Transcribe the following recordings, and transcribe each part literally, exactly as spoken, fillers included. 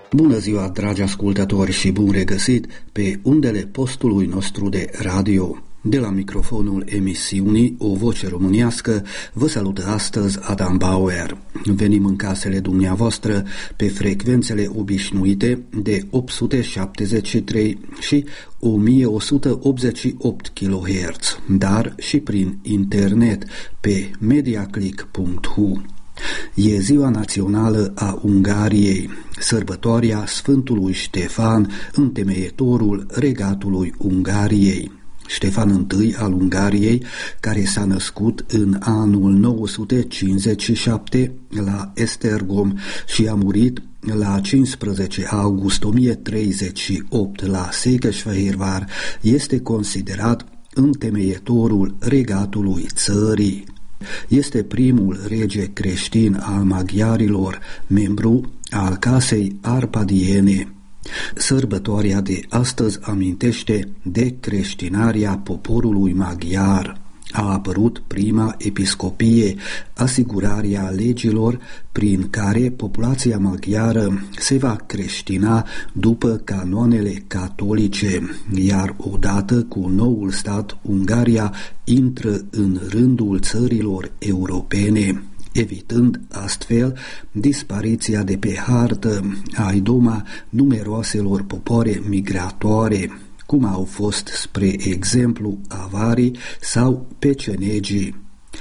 Bună ziua, dragi ascultători, și bun regăsit pe undele postului nostru de radio. De la microfonul emisiunii O Voce Românească vă salută astăzi Adam Bauer. Venim în casele dumneavoastră pe frecvențele obișnuite de opt sute șaptezeci și trei și o mie o sută optzeci și opt kilohertz, dar și prin internet pe mediaclick punct h u. E ziua națională a Ungariei, sărbătoarea Sfântului Ștefan, întemeietorul regatului Ungariei. Ștefan I al Ungariei, care s-a născut în anul nouă sute cincizeci și șapte la Esztergom și a murit la cincisprezece august o mie treizeci și opt la Székesfehérvár, este considerat întemeietorul regatului țării. Este primul rege creștin al maghiarilor, membru al casei arpadiene. Sărbătoarea de astăzi amintește de creștinarea poporului maghiar. A apărut prima episcopie, asigurarea legilor prin care populația maghiară se va creștina după canoanele catolice, iar odată cu noul stat, Ungaria intră în rândul țărilor europene, evitând astfel dispariția de pe hartă a idoma numeroaselor popoare migratoare, cum au fost, spre exemplu, avarii sau pecenegii.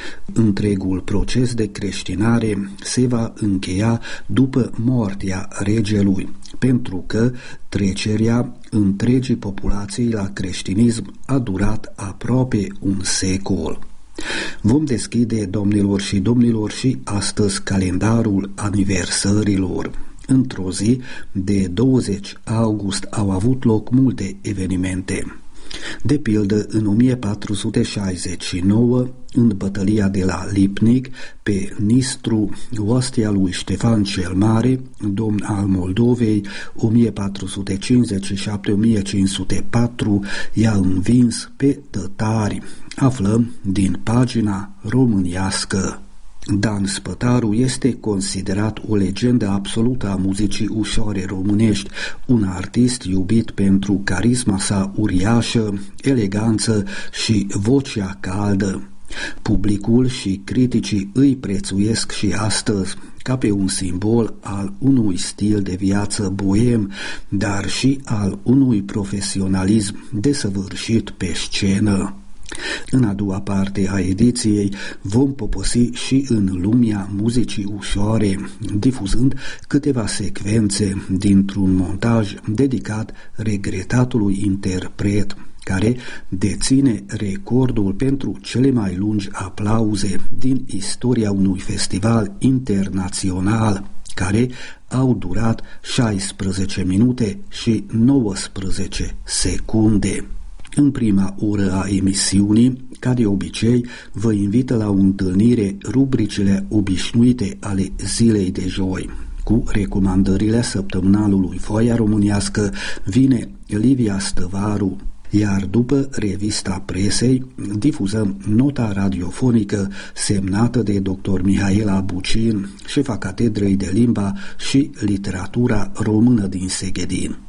Întregul proces de creștinare se va încheia după moartea regelui, pentru că trecerea întregii populații la creștinism a durat aproape un secol. Vom deschide, domnilor și domnilor, și astăzi calendarul aniversărilor. Într-o zi de douăzeci august au avut loc multe evenimente. De pildă, în o mie patru sute șaizeci și nouă, în bătălia de la Lipnic, pe Nistru, oastea lui Ștefan cel Mare, domn al Moldovei, o mie patru sute cincizeci și șapte - o mie cinci sute patru, i-a învins pe tătari. Aflăm din pagina românească. Dan Spătaru este considerat o legendă absolută a muzicii ușoare românești, un artist iubit pentru carisma sa uriașă, eleganță și vocea caldă. Publicul și criticii îi prețuiesc și astăzi ca pe un simbol al unui stil de viață boem, dar și al unui profesionalism desăvârșit pe scenă. În a doua parte a ediției vom poposi și în lumea muzicii ușoare, difuzând câteva secvențe dintr-un montaj dedicat regretatului interpret, care deține recordul pentru cele mai lungi aplauze din istoria unui festival internațional, care au durat șaisprezece minute și nouăsprezece secunde. În prima oră a emisiunii, ca de obicei, vă invită la o întâlnire rubricile obișnuite ale zilei de joi. Cu recomandările săptămânalului Foaia Românească vine Livia Stăvaru, iar după revista presei difuzăm nota radiofonică semnată de doctor Mihaela Bucin, șefa Catedrei de Limba și Literatura Română din Seghedin.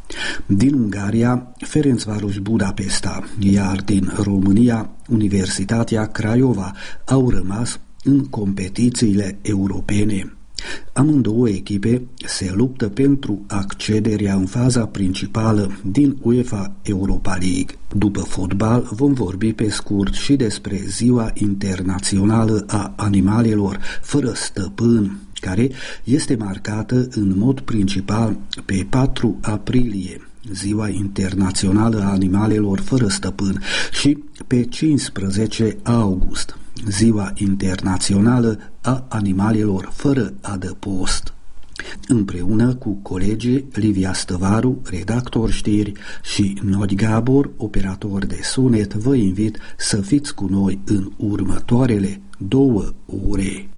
Din Ungaria, Ferencváros Budapesta, iar din România, Universitatea Craiova au rămas în competițiile europene. Amândouă echipe se luptă pentru accederea în faza principală din UEFA Europa League. După fotbal vom vorbi pe scurt și despre Ziua Internațională a Animalelor fără stăpân, care este marcată în mod principal pe patru aprilie, Ziua Internațională a Animalelor fără stăpân, și pe cincisprezece august, Ziua Internațională a Animalelor fără adăpost. Împreună cu colegii Livia Stăvaru, redactor știri, și Nagy Gábor, operator de sunet, vă invit să fiți cu noi în următoarele două ore.